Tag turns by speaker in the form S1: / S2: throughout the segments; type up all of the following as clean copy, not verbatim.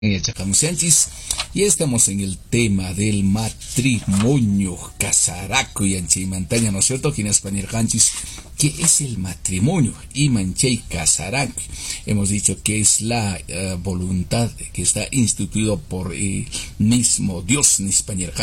S1: Chacamusianchis, y estamos en el tema del matrimonio, casaraco y anchimantaña, ¿no es cierto? Aquí en español, ¿qué es el matrimonio? Y manchay casaraco. Hemos dicho que es la voluntad que está instituido por el mismo Dios en español.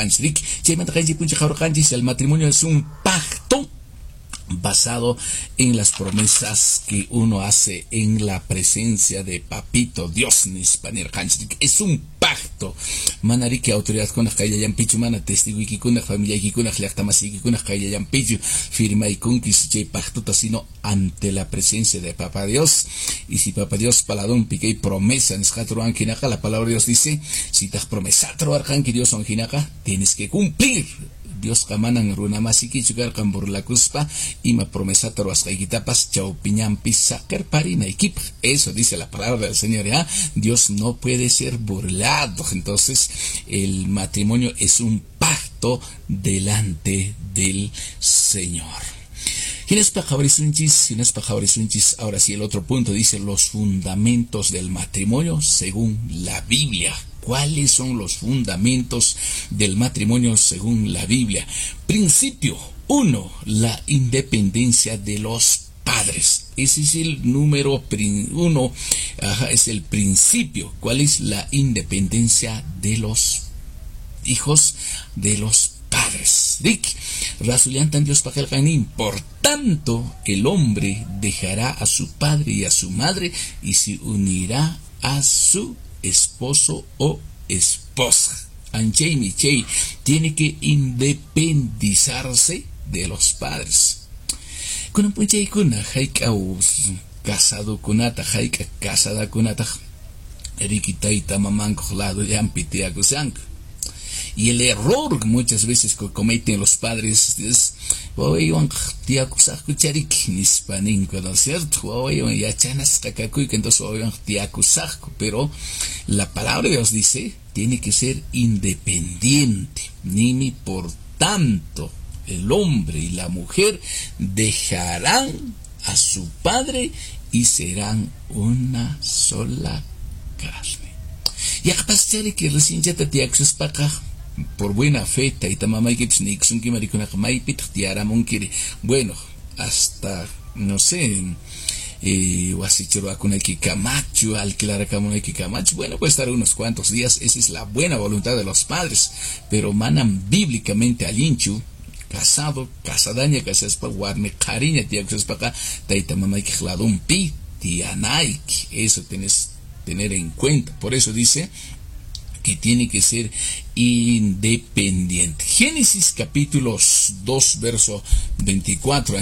S1: El matrimonio es un pacto basado en las promesas que uno hace en la presencia de Papito Dios en español. Es un pacto. Manari que autoridad con la calle Yampichu, mana testigo y con la familia y con la llactamasi y con la calle Yampichu, firma y con que se pacto, sino ante la presencia de Papá Dios. Y si Papá Dios paladón pique y promesa en escatruan quinaca, la palabra de Dios dice: si te has promesado arcan que Dios son quinaca, tienes que cumplir. Dios kamanan runa masiki chugar kambur la cuspa y ma promesa torascaiguitapas chaupiñampi sacar parina equip. Eso dice la palabra del Señor, ¿ya? Dios no puede ser burlado. Entonces el matrimonio es un pacto delante del Señor. Ahora sí, el otro punto dice los fundamentos del matrimonio según la Biblia. ¿Cuáles son los fundamentos del matrimonio según la Biblia? Principio 1, la independencia de los padres. Ese es el número 1, es el principio. ¿Cuál es la independencia de los hijos de los padres? Rasulian tan Dios para el por tanto, el hombre dejará a su padre y a su madre y se unirá a su esposo o esposa. Anchei Michei tiene que independizarse de los padres. Con un kuna haika casado kunata haika casada kunata erikitaita mamanko lado yampitiago sank. Y el error que muchas veces cometen los padres es ¿no es cierto? Pero la palabra de Dios dice, tiene que ser independiente. Ni por tanto, el hombre y la mujer dejarán a su padre y serán una sola carne. Y a pasar que recién ya te acceso para acá. Por buena fe, bueno, hasta, no sé, bueno, puede estar unos cuantos días. Esa es la buena voluntad de los padres, pero manan bíblicamente al hinchu, casado, casadaña, que seas para guarme cariña, tía, que seas para acá, taita mamá que un pi, tía naik, eso tienes tener en cuenta. Por eso dice que tiene que ser independiente. Génesis capítulo 2 verso 24.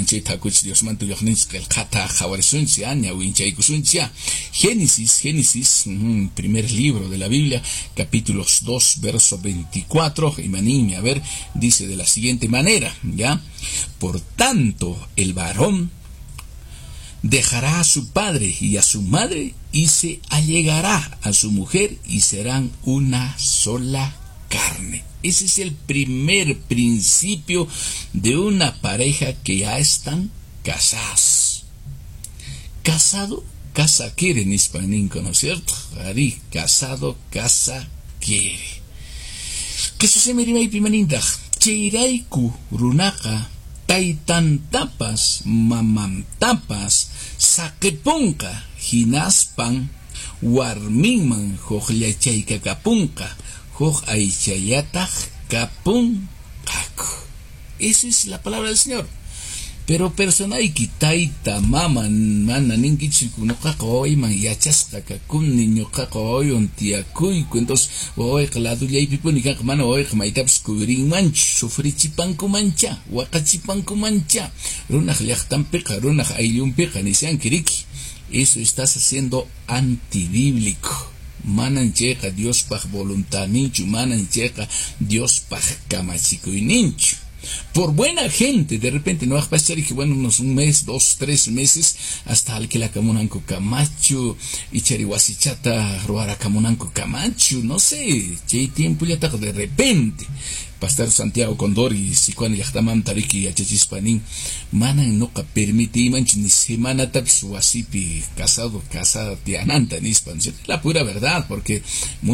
S1: Génesis, primer libro de la Biblia, capítulos 2 verso 24. A ver, dice de la siguiente manera, ¿ya? Por tanto, el varón dejará a su padre y a su madre y se allegará a su mujer y serán una sola carne. Ese es el primer principio de una pareja que ya están casados. Casado, casa quiere en español, ¿no es cierto? Ari, casado, casa quiere. ¿Qué sucede, mi pimaninda? Cheiraiku runaka taitan tapas, mamam tapas, sakepunka, hinaspan, warminman, hojllachayka kapunka, hoj aichayataj kapunkaku. Esa es la palabra del Señor. Pero personay taita mama mana ninki chikunoka koy man yachasqa kakun niño koy on tiakuy entonces hoy clado yay pipuni kak mana hoy maitaps kurin manch sufrichipanku mancha waqachipanku mancha runaq llaqtanpi runaq ayllunpi nisan kiriki. Eso estás haciendo antibíblico. Manan cheqa Dios paj voluntad ninchu, manan cheqa Dios paj kamachikuy ninchu. por buena gente, de repente no va a pasar y que bueno, unos un mes, 2, 3 meses, hasta al que la camunanco camacho, y charihuasichata, ruara camunanco camacho, no sé, che tiempo ya está de repente. Pastor Santiago Condori, Sicuan Yachtamam Tariki, Achachispanin, Manan no permite manch ni semana tapsu asipi casado, casada, tiananta, nispan, la pura verdad, porque